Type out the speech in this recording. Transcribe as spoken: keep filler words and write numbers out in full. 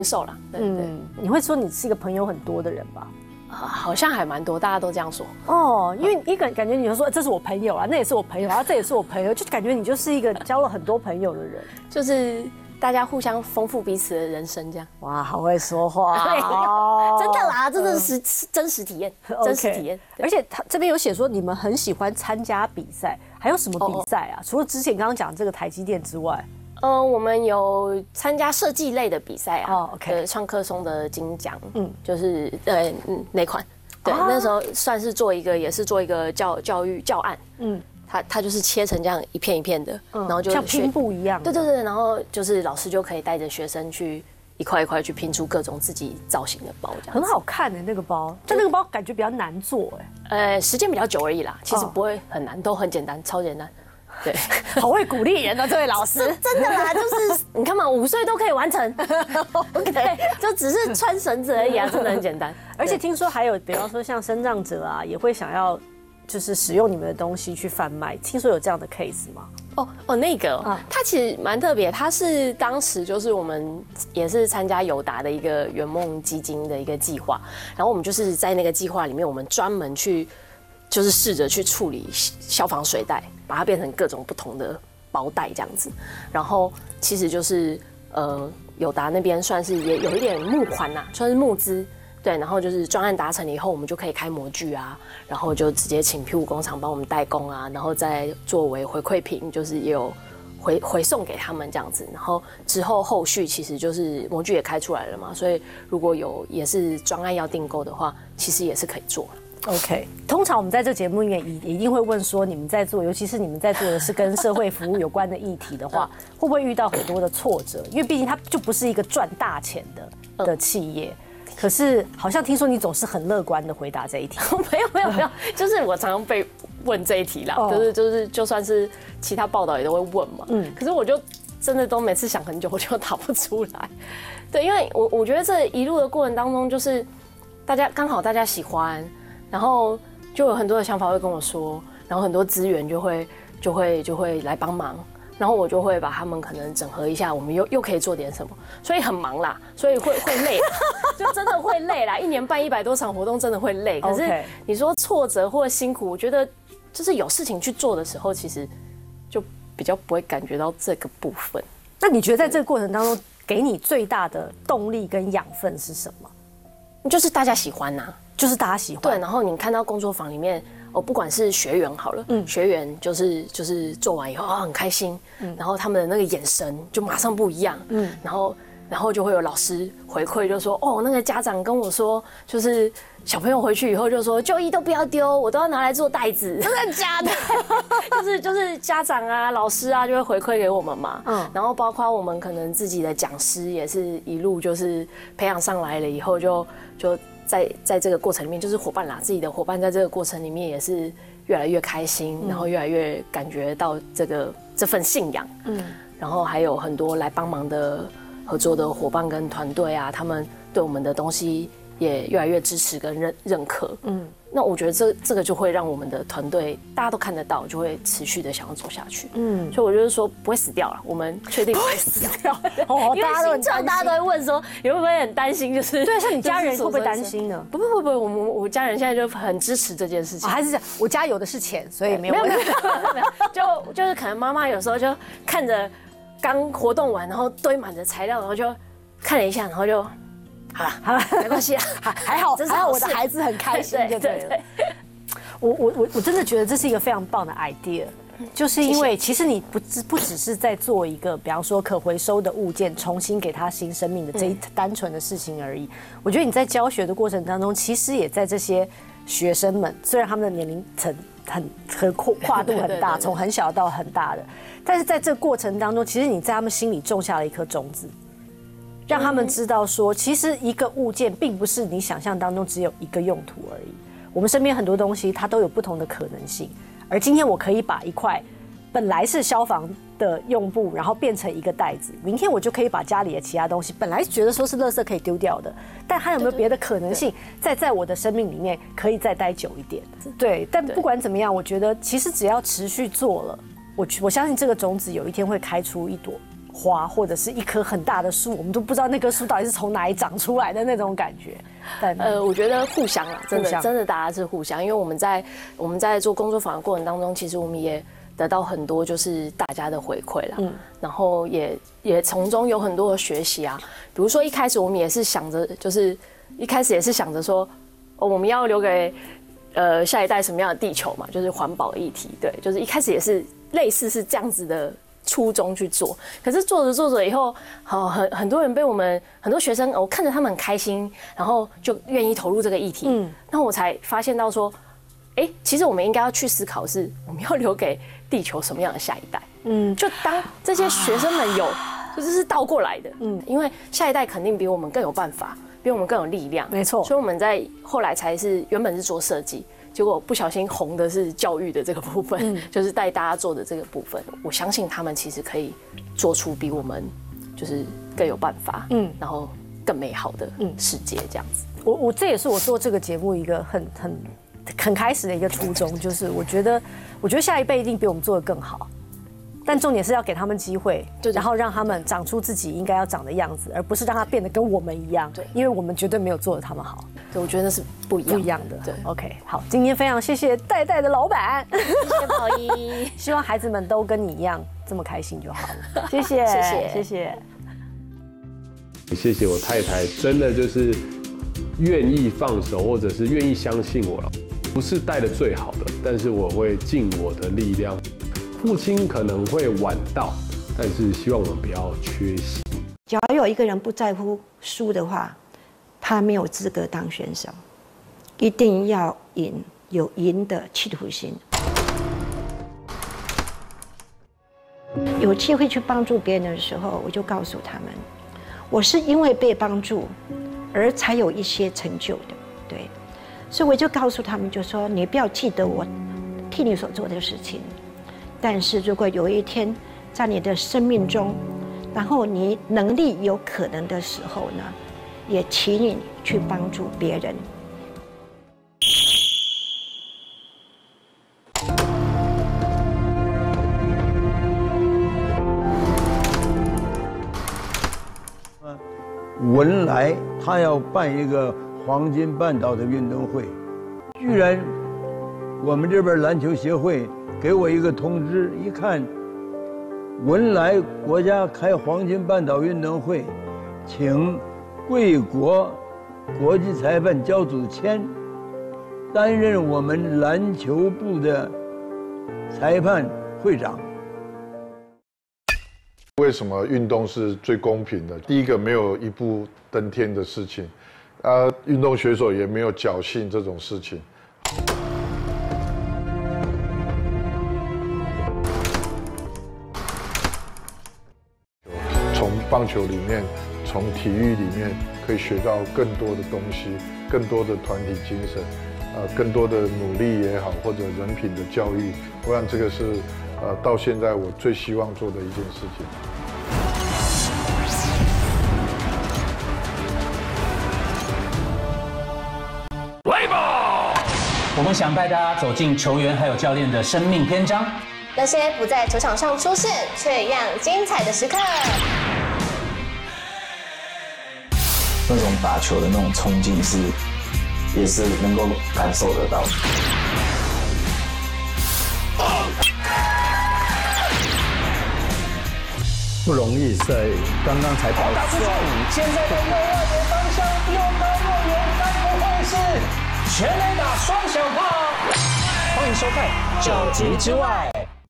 受啦。对对， 嗯，你会说你是一个朋友很多的人吧？ 啊好像还蛮多，大家都这样说。 哦，因为你感感觉你就说这是我朋友啊，那也是我朋友，然后这也是我朋友，就感觉你就是一个交了很多朋友的人， 就是大家互相丰富彼此的人生，这样。 哇，好会说话， 真的啦，真的是真实体验，真实体验。 而且他这边有写说你们很喜欢参加比赛，还有什么比赛啊？除了之前刚刚讲这个台积电之外。 呃，我们有参加设计类的比赛啊， 哦 ，OK， 对，创客松的金奖，嗯，就是呃嗯那款，对，那时候算是做一个，也是做一个教教育教案，嗯，它它就是切成这样一片一片的，然后就像拼布一样， 对对对，然后就是老师就可以带着学生去一块一块去拼出各种自己造型的包，这样很好看的那个包，但那个包感觉比较难做哎， 呃，时间比较久而已啦，其实不会很难，都很简单，超简单。对， 好会鼓励人的这位老师， 真的啦，就是你看嘛，五岁都可以完成，OK， 就只是穿绳子而已啊，真的很简单。 而且听说还有，比方说像身障者啊，也会想要就是使用你们的东西去贩卖，听说有这样的 case 吗？ 哦哦，那个、哦，它其实蛮特别，它是当时就是我们也是参加友达的一个圆梦基金的一个计划，然后我们就是在那个计划里面，我们专门去。就是试着去处理消防水袋，把它变成各种不同的包袋这样子。然后其实就是呃，友达那边算是也有一点募款呐，算是募资。对，然后就是专案达成了以后，我们就可以开模具啊，然后就直接请 P 五工厂帮我们代工啊，然后再作为回馈品，就是也有回回送给他们这样子。然后之后后续其实就是模具也开出来了嘛，所以如果有也是专案要订购的话，其实也是可以做。 OK， 通常我们在这个节目里面一定会问说，你们在做，尤其是你们在做的是跟社会服务有关的议题的话，会不会遇到很多的挫折？因为毕竟它就不是一个赚大钱的的企业。可是好像听说你总是很乐观的回答这一题。 没有没有没有，就是我常常被问这一题啦，就是就是就算是其他报道也都会问嘛。嗯，可是我就真的都每次想很久，我就答不出来。对，因为我我觉得这一路的过程当中，就是大家刚好大家喜欢。然后就有很多的想法会跟我说，然后很多资源就会就会就会来帮忙，然后我就会把他们可能整合一下，我们又又可以做点什么，所以很忙啦，所以会会累啦，就真的会累啦。一年办一百多场活动，真的会累。可是你说挫折或者辛苦，我觉得就是有事情去做的时候，其实就比较不会感觉到这个部分。 那你觉得在这个过程当中，给你最大的动力跟养分是什么？ 就是大家喜欢呐、啊。 就是大家喜欢对，然后你看到工作坊里面，哦，不管是学员好了，嗯，学员就是就是做完以后啊、哦、很开心，嗯，然后他们的那个眼神就马上不一样，嗯，然后然后就会有老师回馈，就说哦，那个家长跟我说，就是小朋友回去以后就说就医都不要丢，我都要拿来做袋子， 真的假的？ 就是就是家长啊、老师啊就会回馈给我们嘛，嗯，然后包括我们可能自己的讲师也是一路就是培养上来了以后就就。在在这个过程里面，就是伙伴啦，自己的伙伴在这个过程里面也是越来越开心，嗯、然后越来越感觉到这个这份信仰，嗯，然后还有很多来帮忙的合作的伙伴跟团队啊，他们对我们的东西也越来越支持跟认认可，嗯，那我觉得这这个就会让我们的团队大家都看得到，就会持续的想要走下去，嗯，所以我就是说不会死掉了，我们确定不会死掉， 哦， 因为新创大家都会问说，你会不会很担心？就是对，像你家人会不会担心呢？ 不不不不，我们我家人现在就很支持这件事情， 还是这样，我家有的是钱，所以没有问题， 没有，就就是可能妈妈有时候就看着刚活动完，然后堆满着材料，然后就看了一下，然后就。好了好了，没关系啊， 还还好，还好我的孩子很开心就对了。我我我我真的觉得这是一个非常棒的 idea， 就是因为其实你不只不只是在做一个，比方说可回收的物件，重新给它新生命的这一单纯的事情而已。我觉得你在教学的过程当中，其实也在这些学生们，虽然他们的年龄层很很跨跨度很大，从很小到很大的，但是在这个过程当中，其实你在他们心里种下了一颗种子。让他们知道说，其实一个物件并不是你想象当中只有一个用途而已。我们身边很多东西它都有不同的可能性，而今天我可以把一块本来是消防的用布，然后变成一个袋子，明天我就可以把家里的其他东西，本来觉得说是垃圾可以丢掉的，但它有没有别的可能性，再在我的生命里面可以再待久一点？对，但不管怎么样，我觉得其实只要持续做了，我我相信这个种子有一天会开出一朵花，或者是一棵很大的树，我们都不知道那棵树到底是从哪里长出来的那种感觉。但呃，我觉得互相啊，真的真的大家是互相，因为我们在我们在做工作坊的过程当中，其实我们也得到很多就是大家的回馈啦，嗯，然后也也从中有很多的学习啊，比如说一开始我们也是想着，就是一开始也是想着说，哦，我们要留给呃下一代什么样的地球嘛，就是环保议题，对，就是一开始也是类似是这样子的初衷去做，可是做着做着以后，好很很多人被我们很多学生，我看着他们很开心，然后就愿意投入这个议题，嗯，那我才发现到说，哎，其实我们应该要去思考是我们要留给地球什么样的下一代，嗯，就当这些学生们有，就是是倒过来的，嗯，因为下一代肯定比我们更有办法，比我们更有力量， 没错， 所以我们在后来才是原本是做设计。结果不小心红的是教育的这个部分，嗯、就是带大家做的这个部分。我相信他们其实可以做出比我们就是更有办法，嗯，然后更美好的世界这样子。 我我这也是我做这个节目一个很很很开始的一个初衷，就是我觉得我觉得下一辈一定比我们做得更好。但重点是要给他们机会，然后让他们长出自己应该要长的样子，而不是让他变得跟我们一样。对，因为我们绝对没有做得他们好。 对，我觉得那是不一样不一样的。对 ，OK， 好，今天非常谢谢代代的老板， 谢谢宝仪， 希望孩子们都跟你一样这么开心就好了。谢谢， 谢谢， 谢谢， 谢谢我太太，真的就是愿意放手，或者是愿意相信我了。不是带的最好的，但是我会尽我的力量。父亲可能会晚到，但是希望我们不要缺席。 假如有一个人不在乎输的话，他没有资格当选手。一定要赢，有赢的企图心。有机会去帮助别人的时候，我就告诉他们，我是因为被帮助，而才有一些成就的。对，所以我就告诉他们，就说你不要记得我替你所做的事情。但是如果有一天在你的生命中，然后你能力有可能的时候呢，也请你去帮助别人。 文莱他要办一个黄金半岛的运动会，居然我们这边篮球协会给我一个通知，一看，文莱国家开黄金半岛运动会，请贵国国际裁判焦祖谦担任我们篮球部的裁判会长。 为什么运动是最公平的？第一个，没有一步登天的事情，啊，运动选手也没有侥幸这种事情。从棒球里面，从体育里面，可以学到更多的东西，更多的团体精神，呃，更多的努力也好，或者人品的教育。我想这个是，呃，到现在我最希望做的一件事情。 来吧！我们想带大家走进球员还有教练的生命篇章， 那些不在球场上出现却一样精彩的时刻。 那种打球的那种冲劲是，也是能够感受得到的。 不容易，在刚刚才保打出去，现在的右外野方向又高又远，该不会是全垒打双响炮？欢迎收看《九级之外》。